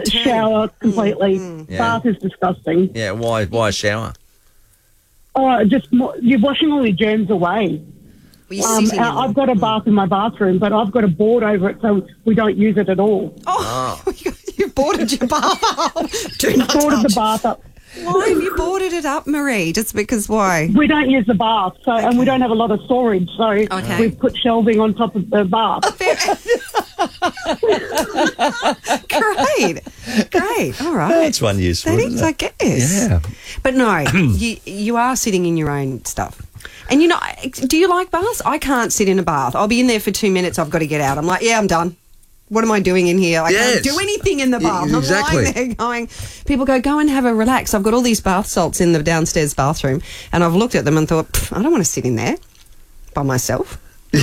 shower completely. Yeah. Bath is disgusting. Yeah, why shower? Oh, you're washing all your germs away. Well, you're sitting in I've got a bath in my bathroom, but I've got a board over it, so we don't use it at all. Oh. You boarded your bath up. Boarded the bath up. Why have you boarded it up, Marie? Just because why? We don't use the bath, and we don't have a lot of storage, so we've put shelving on top of the bath. Great. All right. That's one useful. That is, I guess. Yeah. But no, you are sitting in your own stuff. And do you like baths? I can't sit in a bath. I'll be in there for 2 minutes. I've got to get out. I'm like, yeah, I'm done. What am I doing in here? I can't do anything in the bath. Exactly. I'm lying there going, people go and have a relax. I've got all these bath salts in the downstairs bathroom. And I've looked at them and thought, I don't want to sit in there by myself.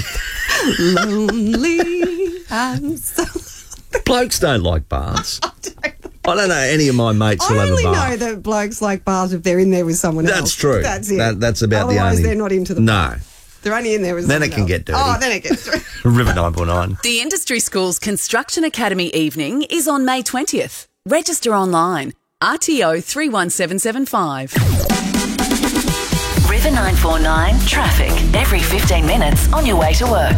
Lonely. I'm so... Blokes don't like baths. I don't know any of my mates will have a bath. I only know that blokes like baths if they're in there with someone else. That's true. That's it. That's about the only... Otherwise, they're not into the bath. No. They're only in there with Then someone it can else. get dirty. Oh, then it gets dirty. River 949. The Industry Schools Construction Academy evening is on May 20th. Register online. RTO 31775. River 949 traffic every 15 minutes on your way to work.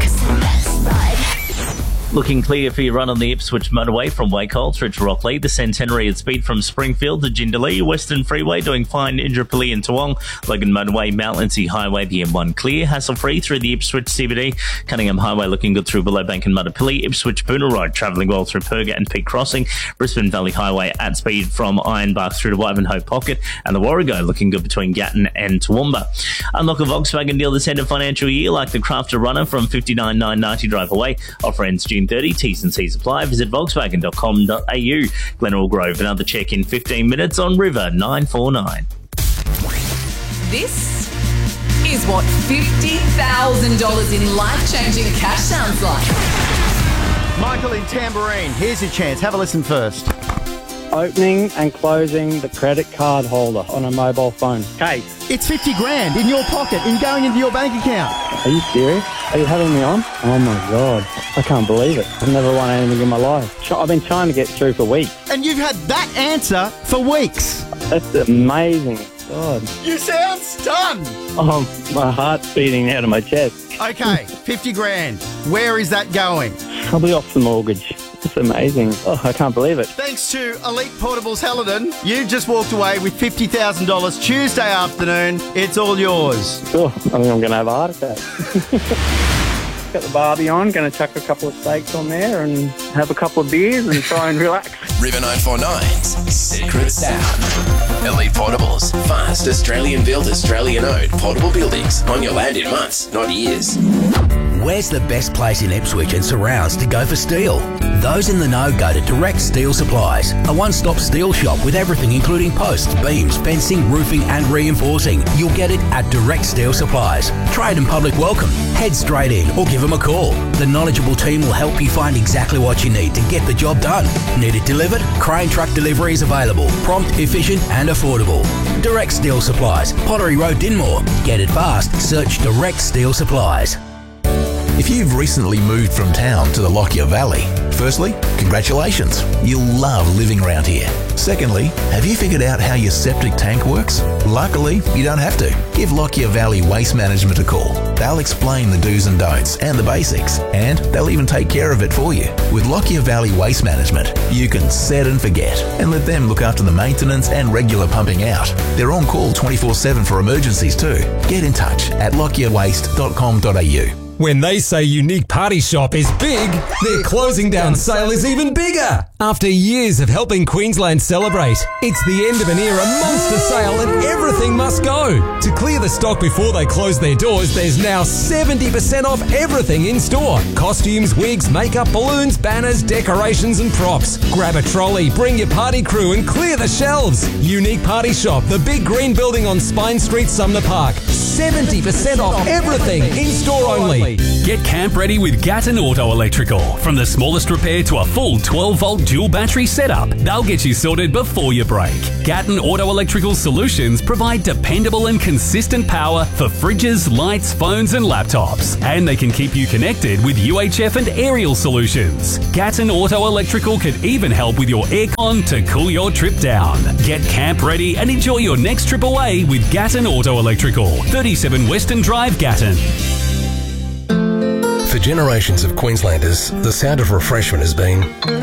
Looking clear for your run on the Ipswich motorway from Wacol through to Rockley, the Centenary at speed from Springfield to Jindalee, Western Freeway doing fine Indooroopilly and Toowong, Logan Motorway, Mount Lindesay Highway, the M1 clear, hassle-free through the Ipswich CBD, Cunningham Highway looking good through Willowbank and Mudapilly, Ipswich Boonah Road travelling well through Perga and Peak Crossing, Brisbane Valley Highway at speed from Ironbark through to Ivanhoe Pocket, and the Warrego looking good between Gatton and Toowoomba. Unlock a Volkswagen deal this end of financial year like the Crafter Runner from $59,990 drive away. Offer ends June 30. T's and C's apply. Visit Volkswagen.com.au. Glenelg Grove, another check in 15 minutes on River 949. This is what $50,000 in life-changing cash sounds like. Michael in Tambourine, here's your chance. Have a listen first. Opening and closing the credit card holder on a mobile phone. Case. It's 50 grand in your pocket and going into your bank account. Are you serious? Are you having me on? Oh my God. I can't believe it. I've never won anything in my life. I've been trying to get through for weeks. And you've had that answer for weeks. That's amazing. God. You sound stunned. Oh, my heart's beating out of my chest. Okay, 50 grand. Where is that going? Probably off the mortgage. It's amazing. Oh, I can't believe it. Thanks to Elite Portables Helidon, you just walked away with $50,000 Tuesday afternoon. It's all yours. Oh, I think I'm going to have a heart attack. Got the barbie on, going to chuck a couple of steaks on there and have a couple of beers and try and relax. River 949's Secret Sound. Elite Portables. Fast, Australian-built, Australian-owned portable buildings on your land in months, not years. Where's the best place in Ipswich and surrounds to go for steel? Those in the know go to Direct Steel Supplies, a one-stop steel shop with everything including posts, beams, fencing, roofing and reinforcing. You'll get it at Direct Steel Supplies. Trade and public welcome. Head straight in or give them a call. The knowledgeable team will help you find exactly what you need to get the job done. Need it delivered? Crane truck delivery is available. Prompt, efficient and affordable. Direct Steel Supplies, Pottery Road, Dinmore. Get it fast. Search Direct Steel Supplies. If you've recently moved from town to the Lockyer Valley, firstly, congratulations. You'll love living around here. Secondly, have you figured out how your septic tank works? Luckily, you don't have to. Give Lockyer Valley Waste Management a call. They'll explain the do's and don'ts and the basics, and they'll even take care of it for you. With Lockyer Valley Waste Management, you can set and forget and let them look after the maintenance and regular pumping out. They're on call 24/7 for emergencies too. Get in touch at lockyerwaste.com.au. When they say Unique Party Shop is big, their closing down sale is even bigger. After years of helping Queensland celebrate, it's the end of an era monster sale and everything must go. To clear the stock before they close their doors, there's now 70% off everything in store. Costumes, wigs, makeup, balloons, banners, decorations and props. Grab a trolley, bring your party crew and clear the shelves. Unique Party Shop, the big green building on Spine Street, Sumner Park. 70% off everything in store only. Get camp ready with Gatton Auto Electrical. From the smallest repair to a full 12-volt dual battery setup, they'll get you sorted before you break. Gatton Auto Electrical Solutions provide dependable and consistent power for fridges, lights, phones and laptops. And they can keep you connected with UHF and aerial solutions. Gatton Auto Electrical can even help with your aircon to cool your trip down. Get camp ready and enjoy your next trip away with Gatton Auto Electrical, 37 Western Drive, Gatton. For generations of Queenslanders, the sound of refreshment has been...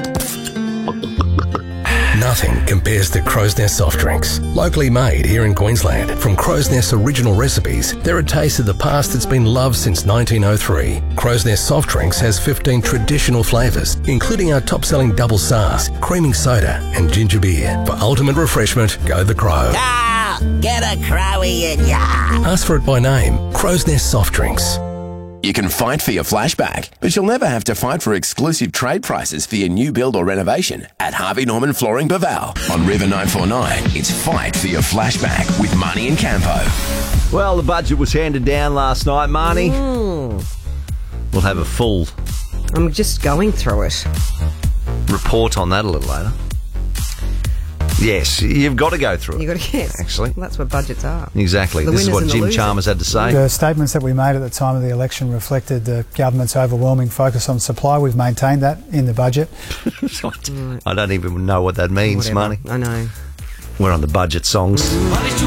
Nothing compares to Crow's Nest soft drinks. Locally made here in Queensland, from Crow's Nest's original recipes, they're a taste of the past that's been loved since 1903. Crow's Nest soft drinks has 15 traditional flavours, including our top-selling double SARS, creaming soda and ginger beer. For ultimate refreshment, go the Crow. Get a Crowie in ya! Ask for it by name, Crow's Nest soft drinks. You can fight for your flashback, but you'll never have to fight for exclusive trade prices for your new build or renovation at Harvey Norman Flooring Baval. On River 949, it's Fight for Your Flashback with Marnie and Campo. Well, the budget was handed down last night, Marnie. We'll have a full... I'm just going through it. ...report on that a little later. Yes, you've got to go through it. You've got to guess. Actually. Well, that's what budgets are. Exactly. This is what Jim Chalmers had to say. The statements that we made at the time of the election reflected the government's overwhelming focus on supply. We've maintained that in the budget. I don't even know what that means, Whatever. Marnie. I know. We're on the budget songs.